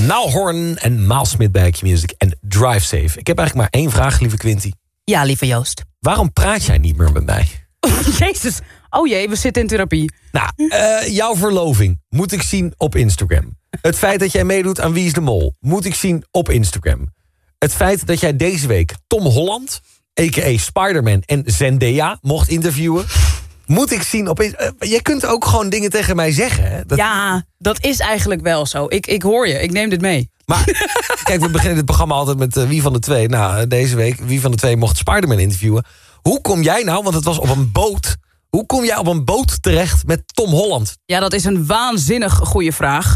Niall Horan en Miles Smith bij Q-Music en Drive Safe. Ik heb eigenlijk maar één vraag, lieve Quinty. Ja, lieve Joost. Waarom praat jij niet meer met mij? Jezus, oh jee, we zitten in therapie. Nou, jouw verloving moet ik zien op Instagram. Het feit dat jij meedoet aan Wie is de Mol moet ik zien op Instagram. Het feit dat jij deze week Tom Holland, a.k.a. Spider-Man en Zendaya mocht interviewen, moet ik zien op Instagram. Je kunt ook gewoon dingen tegen mij zeggen. Hè? Ja, dat is eigenlijk wel zo. Ik hoor je, ik neem dit mee. Maar kijk, we beginnen dit programma altijd met wie van de twee. Nou, deze week, wie van de twee mocht Spider-Man interviewen. Hoe kom jij nou, want het was op een boot. Hoe kom jij op een boot terecht met Tom Holland? Ja, dat is een waanzinnig goede vraag.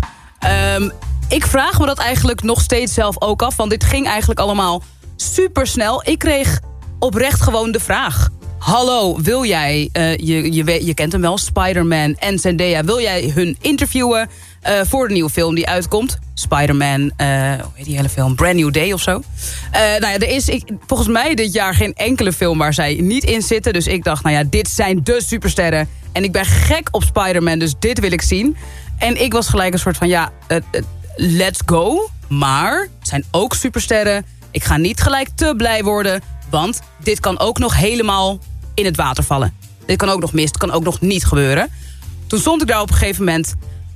Ik vraag me dat eigenlijk nog steeds zelf ook af. Want dit ging eigenlijk allemaal supersnel. Ik kreeg oprecht gewoon de vraag. Hallo, wil jij, je kent hem wel, Spider-Man en Zendaya, wil jij hun interviewen voor de nieuwe film die uitkomt? Spider-Man, hoe heet die hele film? Brand New Day of zo. Nou ja, er is volgens mij dit jaar geen enkele film waar zij niet in zitten. Dus ik dacht, nou ja, dit zijn de supersterren. En ik ben gek op Spider-Man, dus dit wil ik zien. En ik was gelijk een soort van, ja, let's go. Maar het zijn ook supersterren. Ik ga niet gelijk te blij worden, want dit kan ook nog helemaal in het water vallen. Dit kan ook nog mis, het kan ook nog niet gebeuren. Toen stond ik daar op een gegeven moment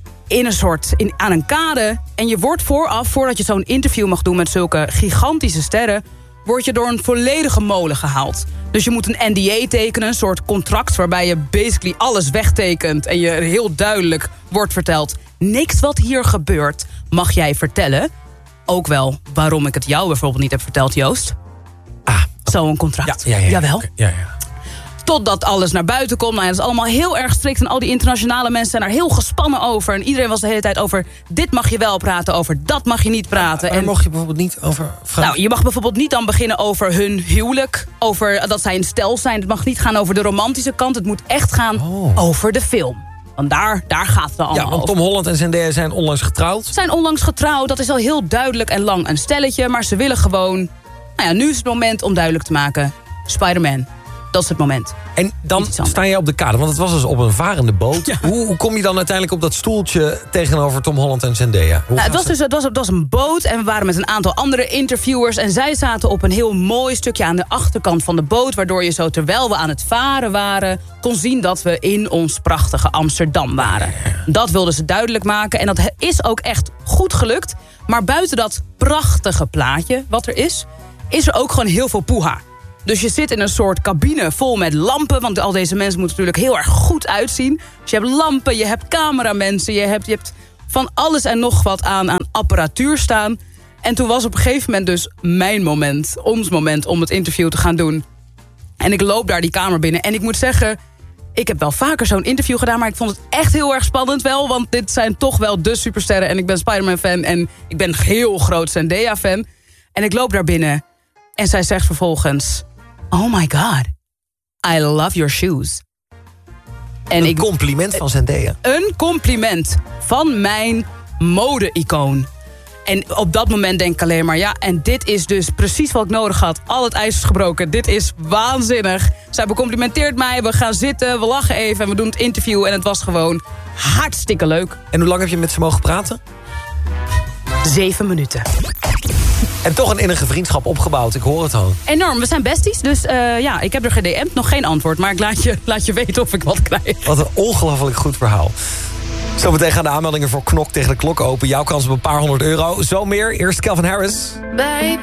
aan een kade. En je wordt voordat je zo'n interview mag doen met zulke gigantische sterren, word je door een volledige molen gehaald. Dus je moet een NDA tekenen, een soort contract waarbij je basically alles wegtekent en je heel duidelijk wordt verteld, niks wat hier gebeurt mag jij vertellen. Ook wel waarom ik het jou bijvoorbeeld niet heb verteld, Joost. Zo'n contract. Ja. Jawel. Ja. Totdat alles naar buiten komt. Nou ja, dat is allemaal heel erg strikt. En al die internationale mensen zijn daar heel gespannen over. En iedereen was de hele tijd over, dit mag je wel praten, over dat mag je niet praten. Waar mocht je bijvoorbeeld niet over vragen? Nou, je mag bijvoorbeeld niet dan beginnen over hun huwelijk. Over dat zij een stel zijn. Het mag niet gaan over de romantische kant. Het moet echt gaan over de film. Want daar gaat het allemaal over. Ja, want Tom Holland en Zendaya zijn onlangs getrouwd. Zijn onlangs getrouwd. Dat is al heel duidelijk en lang een stelletje. Maar ze willen gewoon, nou ja, nu is het moment om duidelijk te maken, Spider-Man. Dat is het moment. En dan sta je op de kade, want het was dus op een varende boot. Ja. Hoe kom je dan uiteindelijk op dat stoeltje tegenover Tom Holland en Zendaya? Het was een boot en we waren met een aantal andere interviewers. En zij zaten op een heel mooi stukje aan de achterkant van de boot, waardoor je zo, terwijl we aan het varen waren, kon zien dat we in ons prachtige Amsterdam waren. Dat wilden ze duidelijk maken en dat is ook echt goed gelukt. Maar buiten dat prachtige plaatje wat er is er ook gewoon heel veel poeha. Dus je zit in een soort cabine vol met lampen, want al deze mensen moeten natuurlijk heel erg goed uitzien. Dus je hebt lampen, je hebt cameramensen, je hebt van alles en nog wat aan apparatuur staan. En toen was op een gegeven moment dus mijn moment, ons moment om het interview te gaan doen. En ik loop daar die kamer binnen en ik moet zeggen, ik heb wel vaker zo'n interview gedaan, maar ik vond het echt heel erg spannend wel, want dit zijn toch wel de supersterren en ik ben Spider-Man-fan en ik ben een heel groot Zendaya-fan. En ik loop daar binnen en zij zegt vervolgens, oh my god, I love your shoes. En een compliment van Zendaya. Een compliment van mijn mode-icoon. En op dat moment denk ik alleen maar, ja, en dit is dus precies wat ik nodig had. Al het ijs is gebroken, dit is waanzinnig. Zij becomplimenteert mij, we gaan zitten, we lachen even en we doen het interview. En het was gewoon hartstikke leuk. En hoe lang heb je met ze mogen praten? 7 minuten. En toch een innige vriendschap opgebouwd, ik hoor het al. Enorm, we zijn besties, dus ja, ik heb er gedM'd, nog geen antwoord. Maar ik laat je weten of ik wat krijg. Wat een ongelooflijk goed verhaal. Zometeen gaan de aanmeldingen voor Knok tegen de klok open. Jouw kans op een paar €100. Zo meer, eerst Calvin Harris. Baby.